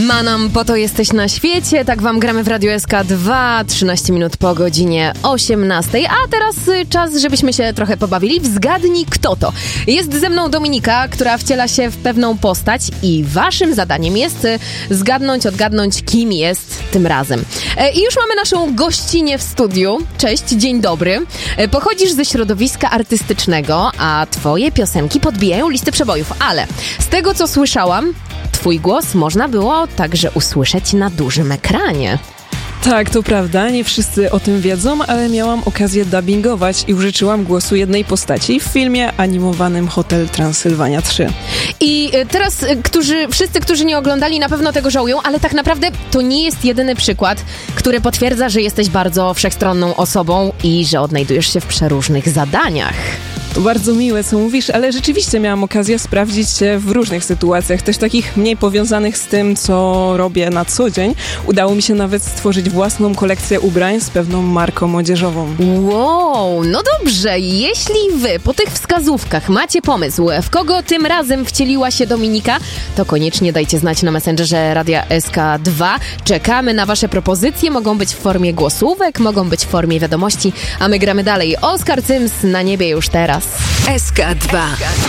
Manam, po to jesteś na świecie, tak wam gramy w Radiu SK2, 13 minut po godzinie 18, a teraz czas, żebyśmy się trochę pobawili w Zgadnij Kto To. Jest ze mną Dominika, która wciela się w pewną postać i waszym zadaniem jest odgadnąć, kim jest tym razem. I już mamy naszą gościnę w studiu. Cześć, dzień dobry. Pochodzisz ze środowiska artystycznego, a twoje piosenki podbijają listy przebojów, ale z tego, co słyszałam, twój głos można było także usłyszeć na dużym ekranie. Tak, to prawda, nie wszyscy o tym wiedzą, ale miałam okazję dubbingować i użyczyłam głosu jednej postaci w filmie animowanym Hotel Transylwania 3. I teraz wszyscy, którzy nie oglądali, na pewno tego żałują, ale tak naprawdę to nie jest jedyny przykład, który potwierdza, że jesteś bardzo wszechstronną osobą i że odnajdujesz się w przeróżnych zadaniach. To bardzo miłe, co mówisz, ale rzeczywiście miałam okazję sprawdzić się w różnych sytuacjach, też takich mniej powiązanych z tym, co robię na co dzień. Udało mi się nawet stworzyć własną kolekcję ubrań z pewną marką odzieżową. Wow, no dobrze, jeśli wy po tych wskazówkach macie pomysł, w kogo tym razem wcieliła się Dominika, to koniecznie dajcie znać na Messengerze Radia SK2. Czekamy na wasze propozycje, mogą być w formie głosówek, mogą być w formie wiadomości, a my gramy dalej. Oskar Cyms na niebie już teraz. SK2.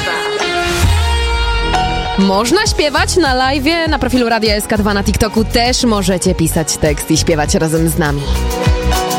Można śpiewać na live'ie, na profilu Radia SK2 na TikToku też możecie pisać tekst i śpiewać razem z nami.